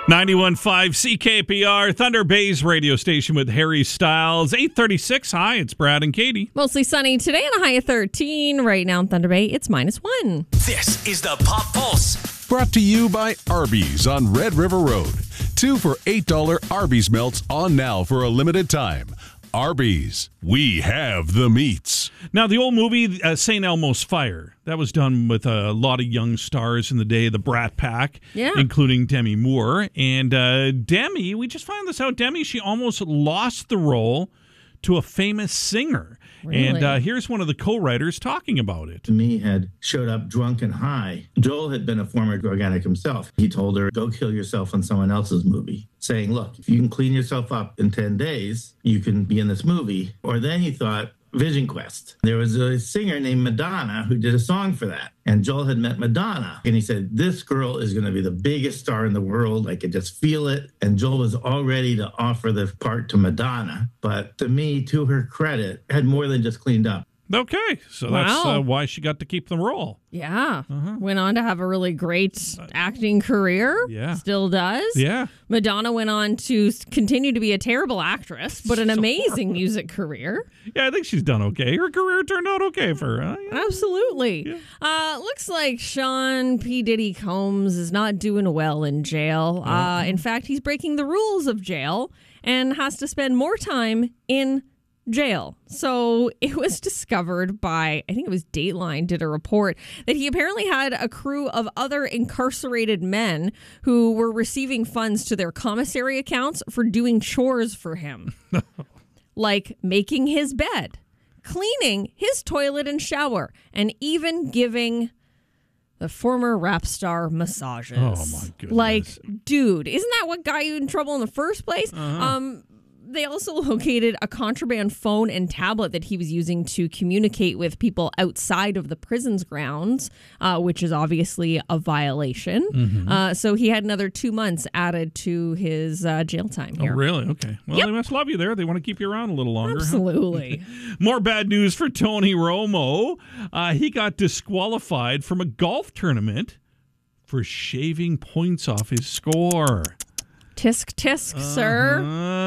91.5 CKPR, Thunder Bay's radio station with Harry Styles. 8:36. Hi, it's Brad and Katie. Mostly sunny today and a high of 13. Right now in Thunder Bay, it's -1. This is the Pop Pulse. Brought to you by Arby's on Red River Road. 2 for $8 Arby's melts on now for a limited time. Arby's, we have the meats. Now, the old movie, St. Elmo's Fire, that was done with a lot of young stars in the day, the Brat Pack, including Demi Moore. And Demi, we just found this out, Demi, she almost lost the role to a famous singer. Really? And here's one of the co-writers talking about it. Demi had showed up drunk and high. Joel had been a former drug addict himself. He told her, go kill yourself on someone else's movie, saying, look, if you can clean yourself up in 10 days, you can be in this movie. Or then he thought, Vision Quest. There was a singer named Madonna who did a song for that. And Joel had met Madonna. And he said, this girl is going to be the biggest star in the world. I could just feel it. And Joel was all ready to offer the part to Madonna. But to me, to her credit, had more than just cleaned up. Okay, so that's why she got to keep the role. Yeah. Went on to have a really great acting career. Yeah. Still does. Yeah. Madonna went on to continue to be a terrible actress, but an amazing music career. Yeah, I think she's done okay. Her career turned out okay for her. Yeah. Absolutely. Yeah. Looks like Sean P. Diddy Combs is not doing well in jail. In fact, he's breaking the rules of jail and has to spend more time in jail. So it was discovered by, I think it was Dateline did a report that he apparently had a crew of other incarcerated men who were receiving funds to their commissary accounts for doing chores for him. Like making his bed, cleaning his toilet and shower, and even giving the former rap star massages. Oh my goodness. Like, dude, isn't that what got you in trouble in the first place? They also located a contraband phone and tablet that he was using to communicate with people outside of the prison's grounds, which is obviously a violation. So he had another 2 months added to his jail time here. Oh, really? Okay. Well, they must love you there. They want to keep you around a little longer. Absolutely. Huh? More bad news for Tony Romo. He got disqualified from a golf tournament for shaving points off his score. Tisk, tisk, sir.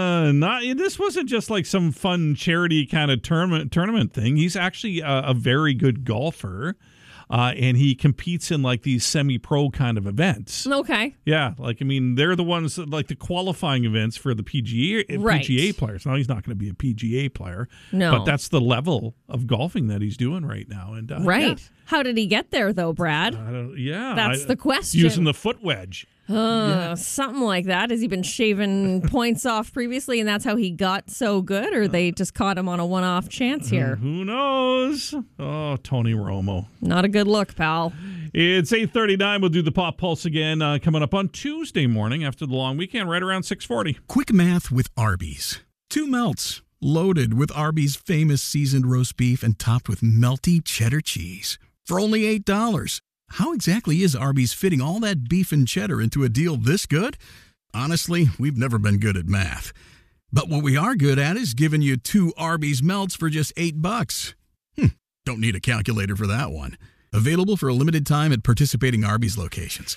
This wasn't just like some fun charity kind of tournament thing. He's actually a very good golfer, and he competes in like these semi-pro kind of events. Okay. Yeah, they're the ones that, like the qualifying events for the PGA players. Now he's not going to be a PGA player, but that's the level of golfing that he's doing right now. And right. Yeah. How did he get there, though, Brad? That's the question. Using the foot wedge. Something like that. Has he been shaving points off previously and that's how he got so good, or they just caught him on a one-off chance here? Who knows? Oh, Tony Romo. Not a good look, pal. It's 8:39. We'll do the Pop Pulse again coming up on Tuesday morning after the long weekend, right around 6:40. Quick math with Arby's. 2 melts, loaded with Arby's famous seasoned roast beef and topped with melty cheddar cheese. For only $8. How exactly is Arby's fitting all that beef and cheddar into a deal this good? Honestly, we've never been good at math. But what we are good at is giving you 2 Arby's melts for just $8. Don't need a calculator for that one. Available for a limited time at participating Arby's locations.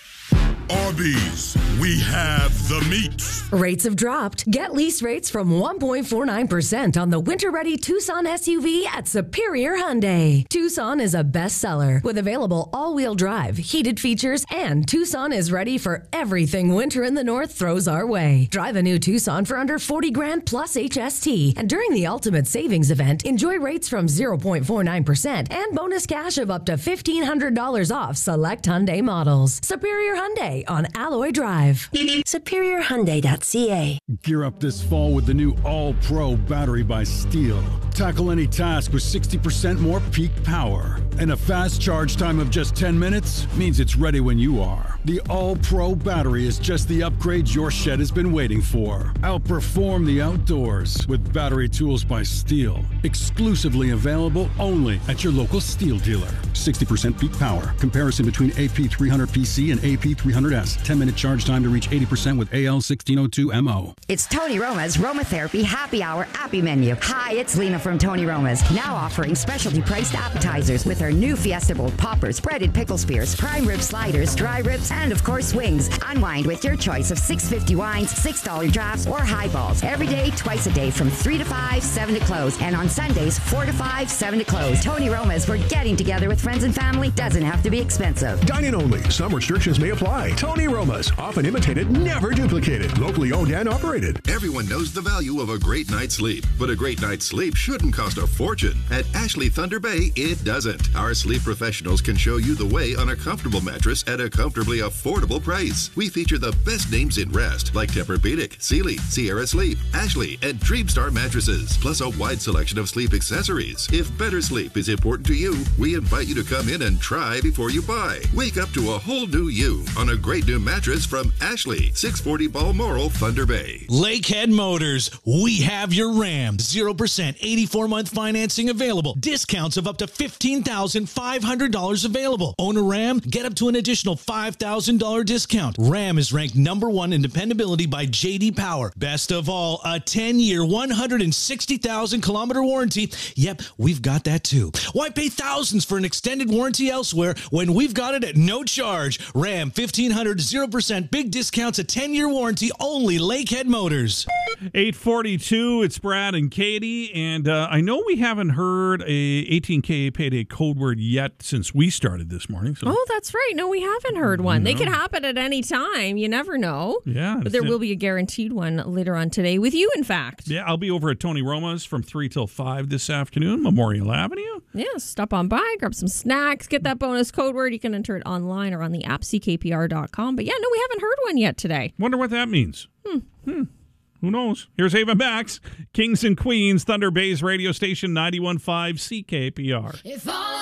Arby's, we have the meat. Rates have dropped. Get lease rates from 1.49% on the winter-ready Tucson SUV at Superior Hyundai. Tucson is a bestseller with available all-wheel drive, heated features, and Tucson is ready for everything winter in the north throws our way. Drive a new Tucson for under $40,000 plus HST. And during the Ultimate Savings event, enjoy rates from 0.49% and bonus cash of up to $1,500 off select Hyundai models. Superior Hyundai on Alloy Drive. SuperiorHyundai.ca. Gear up this fall with the new All-Pro battery by Steel. Tackle any task with 60% more peak power. And a fast charge time of just 10 minutes means it's ready when you are. The All-Pro battery is just the upgrade your shed has been waiting for. Outperform the outdoors with battery tools by Steel. Exclusively available only at your local Steel dealer. 60% peak power. Comparison between AP300PC and AP300S. 10-minute charge time to reach 80% with AL1602MO. It's Tony Roma's Romatherapy Happy Hour Appy Menu. Hi, it's Lena from Tony Roma's. Now offering specialty priced appetizers with our new Fiesta Bowl poppers, breaded pickle spears, prime rib sliders, dry ribs, and of course wings. Unwind with your choice of $6.50 wines, $6 drafts, or highballs. Every day, twice a day from 3 to 5, 7 to close. And on Sundays, 4 to 5, 7 to close. Tony Roma's, where getting together with friends and family doesn't have to be expensive. Dine-in only. Some restrictions may apply. Tony Roma's, often imitated, never duplicated. Locally owned and operated. Everyone knows the value of a great night's sleep, but a great night's sleep shouldn't cost a fortune. At Ashley Thunder Bay, it doesn't. Our sleep professionals can show you the way on a comfortable mattress at a comfortably affordable price. We feature the best names in rest, like Tempur-Pedic, Sealy, Sierra Sleep, Ashley, and Dreamstar mattresses, plus a wide selection of sleep accessories. If better sleep is important to you, we invite you to come in and try before you buy. Wake up to a whole new you on a great new mattress from Ashley, 640 Balmoral, Thunder Bay. Lakehead Motors, we have your Ram. 0% 84-month financing available. Discounts of up to $15,500 available. Own a Ram? Get up to an additional $5,000 discount. Ram is ranked #1 in dependability by J.D. Power. Best of all, a 10-year, 160,000-kilometer warranty. Yep, we've got that too. Why pay thousands for an extended warranty elsewhere when we've got it at no charge? Ram 1500, 0%, big discounts, a 10-year warranty, only Lakehead Motors. 8:42, it's Brad and Katie, and I know we haven't heard a 18K payday code word yet since we started this morning. So. Oh, that's right. No, we haven't heard one. They could happen at any time. You never know. Yeah. But there will be a guaranteed one later on today with you, in fact. Yeah, I'll be over at Tony Roma's from 3 till 5 this afternoon, Memorial Avenue. Yeah, stop on by, grab some snacks, get that bonus code word. You can enter it online or on the app, ckpr.com. But yeah, no, we haven't heard one yet today. Wonder what that means. Who knows? Here's Ava Max, Kings and Queens, Thunder Bay's radio station 91.5 CKPR. If all